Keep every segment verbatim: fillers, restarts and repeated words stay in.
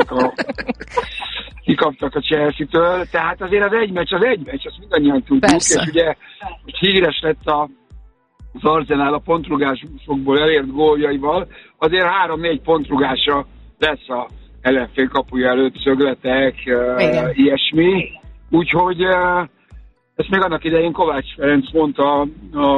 a, kikaptak a Chelsea-től, tehát azért az egy meccs az egy meccs, azt mindannyian tudjuk, Persze. és ugye híres lett a, az Arsenal a pontrugásokból elért góljaival, azért három-négy pontrugásra lesz a el ef á kapuja előtt, szögletek, uh, ilyesmi, úgyhogy uh, ezt még annak idején Kovács Ferenc mondta a,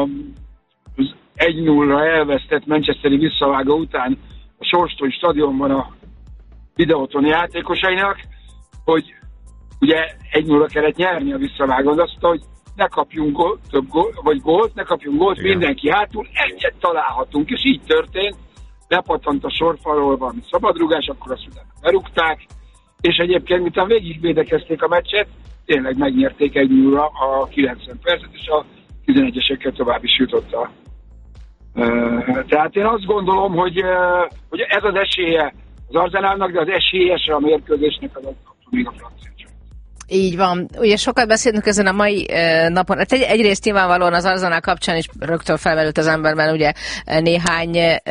az egy nullra elvesztett manchesteri visszavágó után a Sorstony stadionban a Videóton játékosainak, hogy ugye egy nullra kellett nyerni a visszavágón, azt mondta, hogy ne kapjunk gól, több gól, vagy gólt, ne kapjunk gólt, igen. Mindenki hátul, egyet találhatunk, és így történt, lepattant a sorfalról valami szabadrugás, akkor azt utána berúgták, és egyébként, miután végigvédekezték a meccset, tényleg megnyerték egy nullra a kilencven percet, és a tizenegyesekkel tovább is jutott a... Uh, tehát én azt gondolom, hogy, uh, hogy ez az esélye az Arsenalnak, de az esélyese a mérkőzésnek az attól még a francia. Így van. Ugye sokat beszélünk ezen a mai uh, napon. Hát egy, egyrészt nyilvánvalóan az Arsenal kapcsán is rögtön felmerült az emberben ugye néhány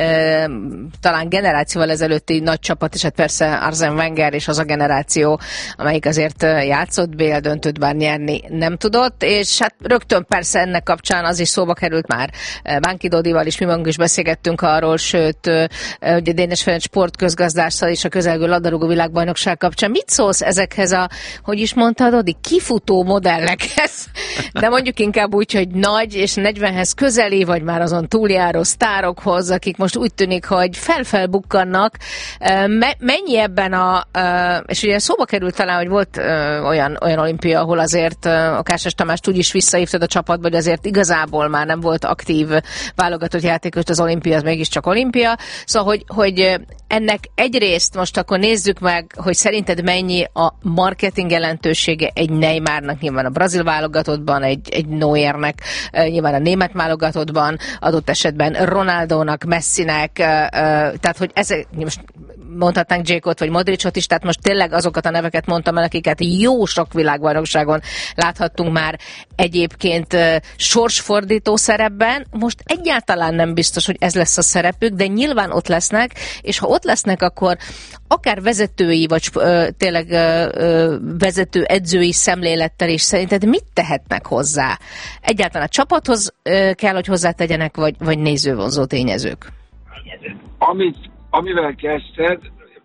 uh, talán generációval ezelőtti nagy csapat, és hát persze Arsene Wenger és az a generáció, amelyik azért játszott, bé el döntőt bár nyerni nem tudott, és hát rögtön persze ennek kapcsán az is szóba került már. Bánki Dodival is mi magunk is beszélgettünk arról, sőt, uh, ugye Dénes Ferenc sportközgazdásszal is a közelgő labdarúgó világbajnokság kapcsán. Mit szólsz ezekhez a, hogy is mondtad, Odi, kifutó modellekhez, de mondjuk inkább úgy, hogy nagy és negyvenhez közeli, vagy már azon túljáró sztárokhoz, akik most úgy tűnik, hogy felfelbukkannak. Me- mennyi ebben a, és ugye szóba került talán, hogy volt olyan, olyan olimpia, ahol azért a Kásás Tamást úgy is visszahívtad a csapatba, hogy azért igazából már nem volt aktív válogatott játékos, az olimpia, az mégiscsak olimpia. Szóval, hogy, hogy ennek egyrészt most akkor nézzük meg, hogy szerinted mennyi a marketing jelentősége egy Neymarnak, nyilván a brazil válogatottban, egy, egy Neuernek, nyilván a német válogatottban, adott esetben Ronaldónak, Messinek, tehát hogy ezek, most mondhatnánk Dzsékot vagy Modricot is, tehát most tényleg azokat a neveket mondtam el, akiket jó sok világbajnokságon láthattunk már egyébként sorsfordító szerepben. Most egyáltalán nem biztos, hogy ez lesz a szerepük, de nyilván ott lesznek, és ha ott lesznek, akkor akár vezetői, vagy ö, tényleg ö, ö, vezető edzői szemlélettel is szerinted mit tehetnek hozzá? Egyáltalán a csapathoz ö, kell, hogy hozzátegyenek, vagy, vagy nézővonzó tényezők? Amit, amivel kezdted,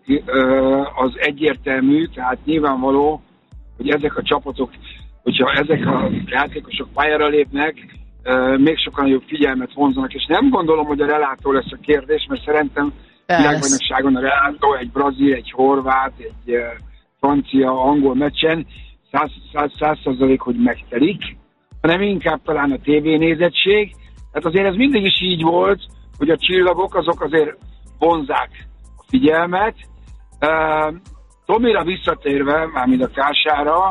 ö, az egyértelmű, tehát nyilvánvaló, hogy ezek a csapatok, hogyha ezek a játékosok pályára lépnek, ö, még sokkal nagyobb figyelmet vonzanak, és nem gondolom, hogy a relátó lesz a kérdés, mert szerintem világbajnokságon a relátó, egy brazil, egy horvát, egy uh, francia, angol meccsen száz százalék, hogy megtelik, hanem inkább talán a tévénézettség. Tehát azért ez mindig is így volt, hogy a csillagok azok azért vonzák a figyelmet. Uh, Tomira visszatérve, mármint a Kására,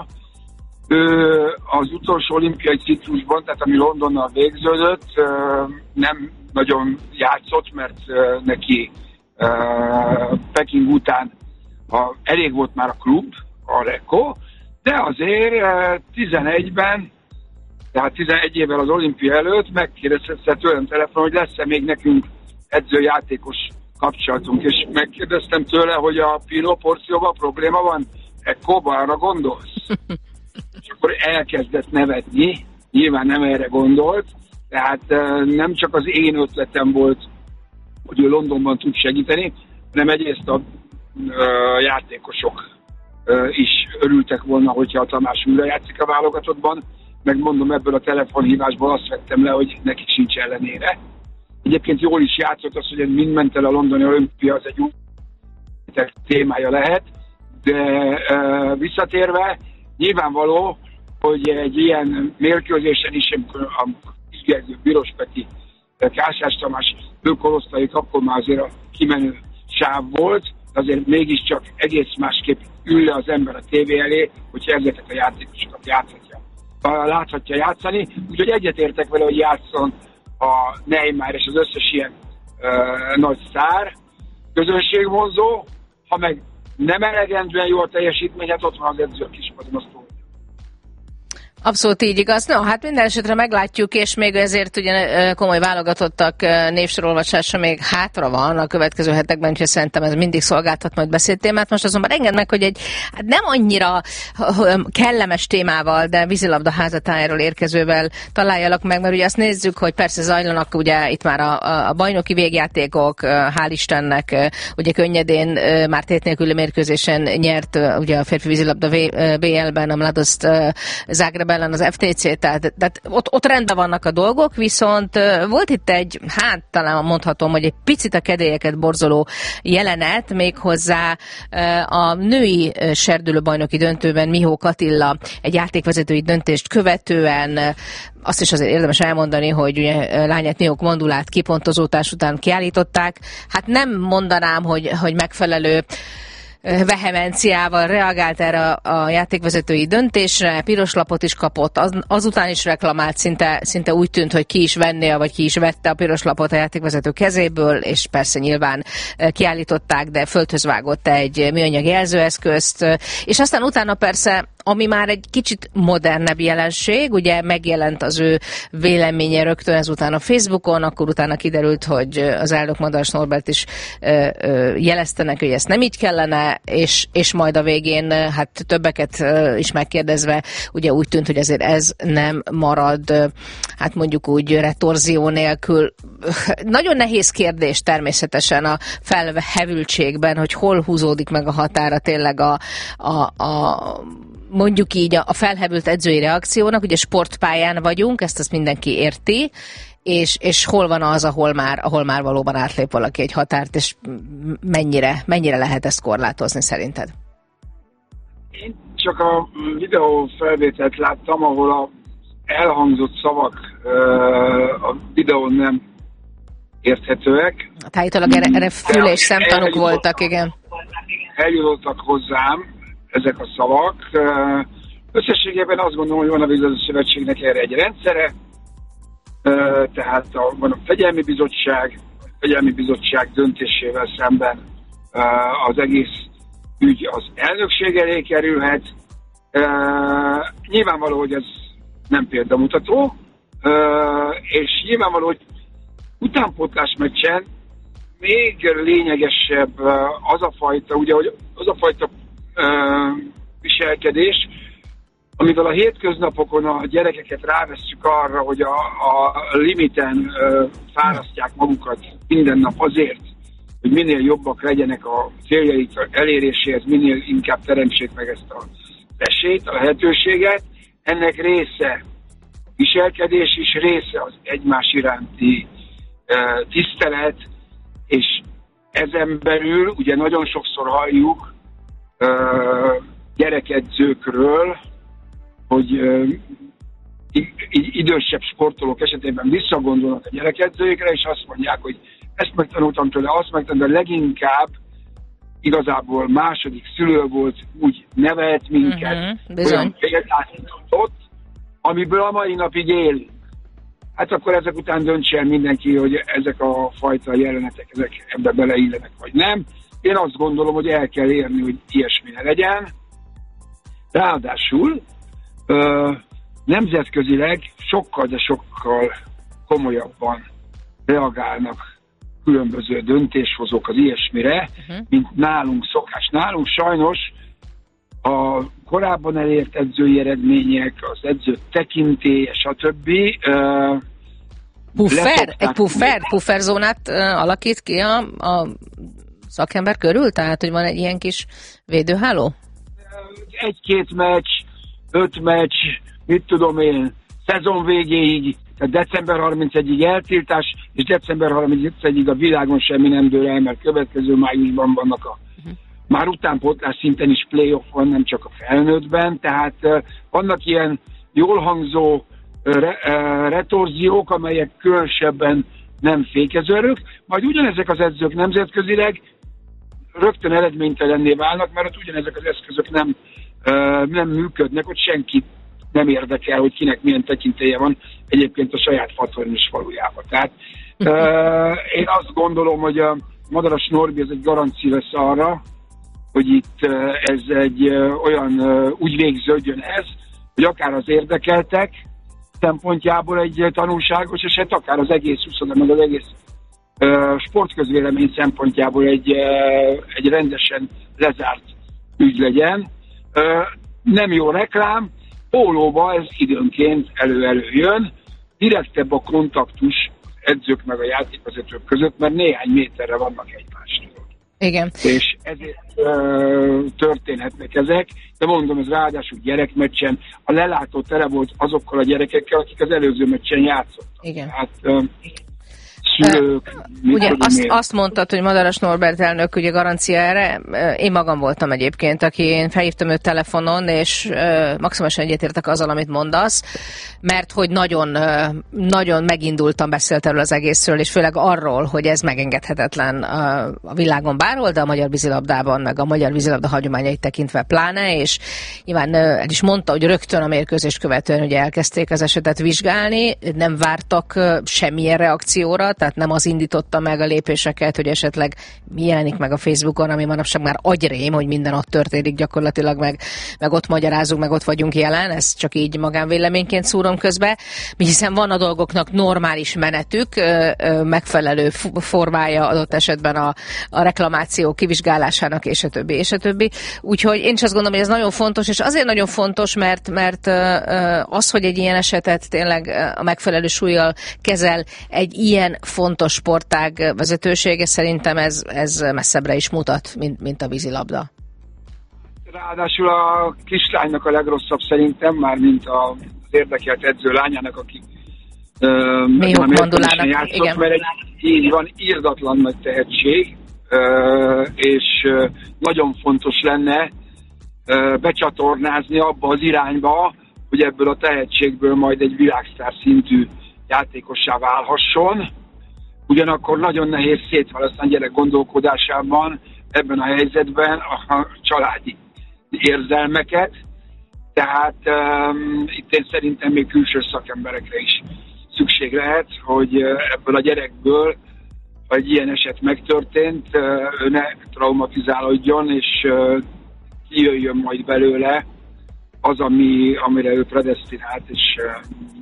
ő az utolsó olimpiai ciklusban, tehát ami Londonnal végződött, uh, nem nagyon játszott, mert uh, neki Uh, Peking után a, elég volt már a klub, a Rekko, de azért uh, tizenegyben, tehát tizenegy évvel az olimpia előtt megkérdezte tőlem telefon, hogy lesz-e még nekünk edzőjátékos kapcsolatunk, és megkérdeztem tőle, hogy a Pirlo porcióban probléma van, Rekkoban arra gondolsz? És akkor elkezdett nevetni, nyilván nem erre gondolt, tehát uh, nem csak az én ötletem volt, hogy ő Londonban tud segíteni, hanem egyrészt a ö, játékosok ö, is örültek volna, hogyha a Tamás újra játszik a válogatottban. Megmondom, ebből a telefonhívásból azt vettem le, hogy neki sincs ellenére. Egyébként jól is játszott az, hogy mind ment el a londoni olimpia, az egy új témája lehet, de ö, visszatérve, nyilvánvaló, hogy egy ilyen mérkőzésen is, amikor a ígérgő Piros Peti, Kásás Tamás őkorosztályuk, akkor már azért a kimenő sáv volt, de azért mégiscsak egész másképp ül le az ember a tévé elé, hogyha ezeket a játékosokat játszhatja. Láthatja játszani, úgyhogy egyetértek vele, hogy játszon a Neymar és az összes ilyen uh, nagy sztár, közönségvonzó, ha meg nem elegendően jó a teljesítmény, hát ott van az edző a kispadon, azt tudja. Abszolút így igaz. No, hát minden esetre meglátjuk, és még ezért ugye komoly válogatottak névsorolvasása még hátra van a következő hetekben, úgyhogy szerintem ez mindig szolgáltat majd beszédtémát. Most azonban engedd meg, hogy egy hát nem annyira kellemes témával, de vízilabda házatájáról érkezővel találjalak meg, mert ugye azt nézzük, hogy persze zajlanak ugye itt már a, a bajnoki végjátékok, hál' Istennek, ugye könnyedén már tét nélküli mérkőzésen nyert ugye a férfi vízilabda bé el-ben a Mladost Zagreb ellen az ef té cé, tehát, tehát ott, ott rendben vannak a dolgok, viszont volt itt egy, hát talán mondhatom, hogy egy picit a kedélyeket borzoló jelenet, méghozzá a női serdülőbajnoki döntőben Mihó Katilla egy játékvezetői döntést követően, azt is azért érdemes elmondani, hogy ugye lányát Mihó Mandulát kipontozótás után kiállították. Hát nem mondanám, hogy, hogy megfelelő vehemenciával reagált erre a, a játékvezetői döntésre, piros lapot is kapott, az, azután is reklamált, szinte, szinte úgy tűnt, hogy ki is venné, vagy ki is vette a piros lapot a játékvezető kezéből, és persze nyilván kiállították, de földhöz vágott egy műanyag jelzőeszközt, és aztán utána persze, ami már egy kicsit modernebb jelenség, ugye megjelent az ő véleménye rögtön ezután a Facebookon, akkor utána kiderült, hogy az elnök Madaras Norbert is ö, ö, jelezte neki, hogy ezt nem így kellene, és, és majd a végén hát többeket is megkérdezve, ugye úgy tűnt, hogy azért ez nem marad, hát mondjuk úgy retorzió nélkül. Nagyon nehéz kérdés természetesen a felhevültségben, hogy hol húzódik meg a határa tényleg a, a, a mondjuk így a felhevült edzői reakciónak, ugye sportpályán vagyunk, ezt azt mindenki érti, és, és hol van az, ahol már, ahol már valóban átlép valaki egy határt, és mennyire, mennyire lehet ezt korlátozni szerinted? Én csak a videó felvételt láttam, ahol a elhangzott szavak a videón nem érthetőek. Hát állítólag erre, erre fül- és szemtanúk voltak, igen. Eljutottak hozzám ezek a szavak. Összességében azt gondolom, hogy van a Vízilabda Szövetségnek erre egy rendszere, tehát a, van a Fegyelmi Bizottság, a Fegyelmi Bizottság döntésével szemben az egész ügy az elnökség elé kerülhet. Nyilvánvaló, hogy ez nem példamutató, és nyilvánvaló, hogy utánpótlás meccsen még lényegesebb az a fajta, ugye, hogy az a fajta uh, viselkedés, amivel a hétköznapokon a gyerekeket rávesszük arra, hogy a, a limiten uh, fárasztják magukat minden nap azért, hogy minél jobbak legyenek a céljaik eléréséhez, minél inkább teremtsék meg ezt az esélyt, a lehetőséget. Ennek része a viselkedés is, része az egymás iránti uh, tisztelet, és ezen belül ugye nagyon sokszor halljuk uh, gyerekedzőkről, hogy uh, idősebb sportolók esetében visszagondolnak a gyerekedzőikre, és azt mondják, hogy ezt megtanultam tőle, azt megtanultam, de leginkább igazából második szülő volt, úgy nevelt minket, uh-huh, olyan példát mutatott, amiből a mai napig élünk. Hát akkor ezek után döntse el mindenki, hogy ezek a fajta jelenetek, ezek ebbe beleillenek, vagy nem. Én azt gondolom, hogy el kell érni, hogy ilyesmi ne legyen. Ráadásul ö, nemzetközileg sokkal, de sokkal komolyabban reagálnak különböző döntéshozók az ilyesmire, uh-huh. mint nálunk szokás. Nálunk sajnos a korábban elért edzői eredmények, az edző tekintélye, stb. Uh, puffer? Egy puffer? Pufferzónát uh, alakít ki a, a szakember körül? Tehát, hogy van egy ilyen kis védőháló? Egy-két meccs, öt meccs, mit tudom én, szezon végéig, tehát december harmincegyedikéig eltiltás, és december harmincegyedikéig a világon semmi nem dől el, mert következő májusban vannak a uh-huh. már utánpótlás szinten is playoff van, nem csak a felnőttben, tehát uh, vannak ilyen jól hangzó re, uh, retorziók, amelyek különösebben nem fékezőrök, majd ugyanezek az edzők nemzetközileg rögtön eredménytelenné válnak, mert ott ugyanezek az eszközök nem, uh, nem működnek, ott senki nem érdekel, hogy kinek milyen tekintélye van egyébként a saját fatornis valójában. Tehát uh, én azt gondolom, hogy a Madaras Norbi ez egy garancia lesz arra, hogy itt uh, ez egy uh, olyan uh, úgy végződjön ez, hogy akár az érdekeltek szempontjából egy tanulságos eset, akár az egész úszoda, meg az egész uh, sportközvélemény szempontjából egy, uh, egy rendesen lezárt ügy legyen. Uh, nem jó reklám, pólóba ez időnként elő-elő jön, direktebb a kontaktus edzők meg a játékvezetők között, mert néhány méterre vannak egymástól. Igen. És ezért ö, történhetnek ezek, de mondom, ez ráadásul gyerekmeccsen, a lelátó tele volt azokkal a gyerekekkel, akik az előző meccsen játszottak. Igen. Hát, ö, szülők... Uh, ugye azt, azt mondtad, hogy Madaras Norbert elnök ugye garancia erre. Én magam voltam egyébként, aki én felhívtam őt telefonon, és uh, maximálisan egyetértek azzal, amit mondasz, mert hogy nagyon, uh, nagyon megindultam, beszélt erről az egészről, és főleg arról, hogy ez megengedhetetlen uh, a világon bárhol, de a magyar vízilabdában, meg a magyar vízilabda hagyományait tekintve pláne, és nyilván uh, el is mondta, hogy rögtön a mérkőzést követően ugye elkezdték az esetet vizsgálni, nem vártak uh, semmilyen reakcióra, tehát nem az indította meg a lépéseket, hogy esetleg mi jelenik meg a Facebookon, ami manapság már agyrém, hogy minden ott történik gyakorlatilag, meg, meg ott magyarázunk, meg ott vagyunk jelen, ez csak így magánvéleményként szúrom közbe, hiszen van a dolgoknak normális menetük, megfelelő formája adott esetben a, a reklamáció kivizsgálásának, és a többi, és a többi. Úgyhogy én is azt gondolom, hogy ez nagyon fontos, és azért nagyon fontos, mert, mert az, hogy egy ilyen esetet tényleg a megfelelő súllyal kezel egy ilyen fontos sportág vezetősége, szerintem ez, ez messzebbre is mutat, mint, mint a vízilabda. Ráadásul a kislánynak a legrosszabb szerintem, már mint az érdekelt edző lányának, aki mélyok mondulának, játszott, igen. Mert egy, így van, irdatlan nagy tehetség, és nagyon fontos lenne becsatornázni abba az irányba, hogy ebből a tehetségből majd egy világsztár szintű játékossá válhasson. Ugyanakkor nagyon nehéz szétválasztani gyerek gondolkodásában ebben a helyzetben a családi érzelmeket, tehát um, itt én szerintem még külső szakemberekre is szükség lehet, hogy ebből a gyerekből, ha egy ilyen eset megtörtént, ő ne traumatizálódjon, és uh, kijöjjön majd belőle az, ami, amire ő predesztinált és, uh,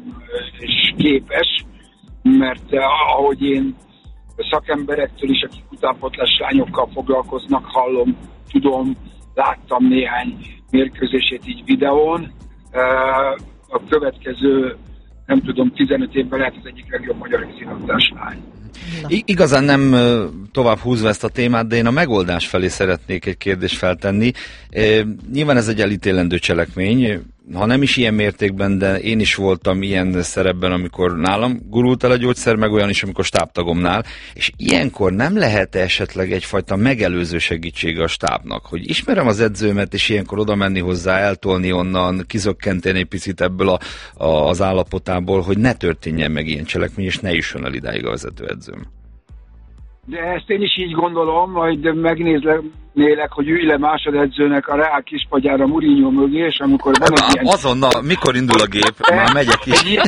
és képes, mert uh, ahogy én szakemberektől is, akik utánpótlás lányokkal foglalkoznak, hallom, tudom, láttam néhány mérkőzését így videón. Uh, a következő, nem tudom, tizenöt évben lehet az egyik legjobb magyar vízilabdás lány. I- igazán nem tovább húzva ezt a témát, de én a megoldás felé szeretnék egy kérdést feltenni. E, nyilván ez egy elítélendő cselekmény, ha nem is ilyen mértékben, de én is voltam ilyen szerepben, amikor nálam gurult el a gyógyszer, meg olyan is, amikor stábtagomnál, és ilyenkor nem lehet esetleg egyfajta megelőző segítsége a stábnak, hogy ismerem az edzőmet, és ilyenkor oda menni hozzá, eltolni onnan, kizökkenteni egy picit ebből a, a, az állapotából, hogy ne történjen meg ilyen cselekmény, és ne jusson el idáig a vezetőedzőm. De ezt én is így gondolom, majd megnézlek, hogy ülj le másodedzőnek a Reál kispadjára Mourinho mögé, és amikor van egy ilyen... Azonnal, mikor indul a gép? Már megyek is. Egy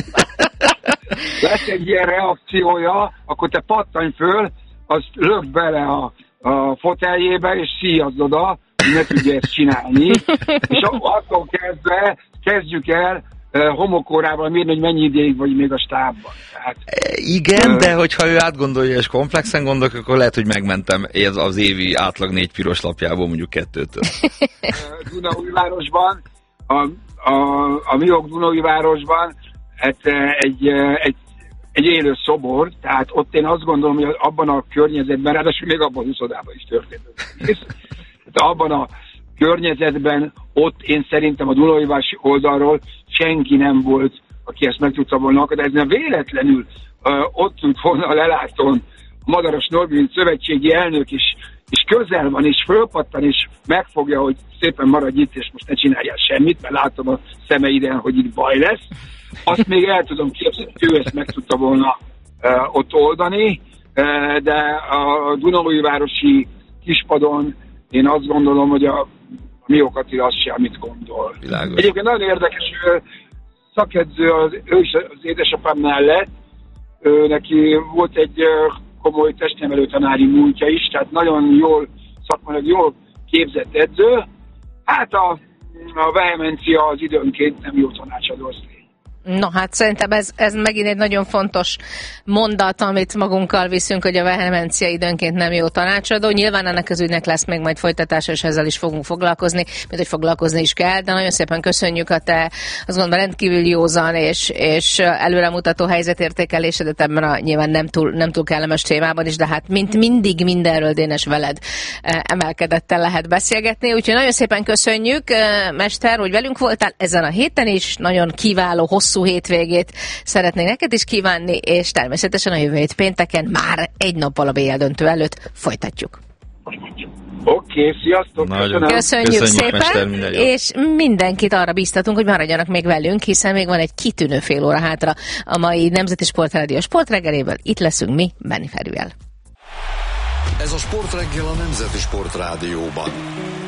lesz egy ilyen reakciója, akkor te pattanj föl, azt lökd bele a, a foteljébe, és szíjazd oda, hogy ne tudja ezt csinálni. És attól kezdve kezdjük el homokórával mérni, hogy mennyi ideig vagy még a stábban. Tehát, igen, uh, de hogyha ő átgondolja és komplexen gondolok, akkor lehet, hogy megmentem ez az évi átlag négy piros lapjából mondjuk kettőtől. Dunaújvárosban, a, a, a Miok Dunaújvárosban hát egy, egy, egy élő szobor, tehát ott én azt gondolom, hogy abban a környezetben, ráadásul még abban az uszodában is történt. Tehát abban a környezetben, ott én szerintem a Dunaújvárosi oldalról senki nem volt, aki ezt meg tudta volna akadályozni. De véletlenül uh, ott ült volna a lelátón a Madaras Norbert szövetségi elnök is, és közel van, és fölpattan, és megfogja, hogy szépen maradj itt, és most ne csináljál semmit, mert látom a szemeiden, hogy itt baj lesz. Azt még el tudom képzelni, hogy ő ezt meg tudta volna uh, ott oldani, uh, de a Dunaújvárosi kispadon én azt gondolom, hogy a Miok Attila az sem mit gondol. Világos. Egyébként nagyon érdekes, hogy szakedző az, ő is az édesapám mellett, ő, neki volt egy komoly testnevelő tanári múltja is, tehát nagyon jól, szakmailag jól képzett edző. Hát a a vehemencia az időnként nem jó tanácsadó, az tény. No, hát szerintem ez, ez megint egy nagyon fontos mondat, amit magunkkal viszünk, hogy a vehemencia időnként nem jó tanácsadó. Nyilván ennek az ügynek lesz még majd folytatása, és ezzel is fogunk foglalkozni, mint hogy foglalkozni is kell, de nagyon szépen köszönjük a te, azt gondolom, rendkívül józan és, és előremutató helyzetértékelésedet ebben a nyilván nem túl, nem túl kellemes témában is, de hát mint mindig mindenről Dénes veled emelkedettel lehet beszélgetni. Úgyhogy nagyon szépen köszönjük, mester, hogy velünk voltál ezen a héten is, nagyon kiváló, hosszú hétvégét szeretnék neked is kívánni, és természetesen a jövő hét pénteken már egy nappal a bé el döntő előtt folytatjuk. Oké, okay, sziasztok! Nagyon köszönjük, köszönjük szépen, mester, minden és mindenkit arra bíztatunk, hogy maradjanak még velünk, hiszen még van egy kitűnő fél óra hátra a mai Nemzeti Sportrádió sportreggeléből. Itt leszünk mi, Benni Ferűvel. Ez a Sportreggel a Nemzeti Sportrádióban.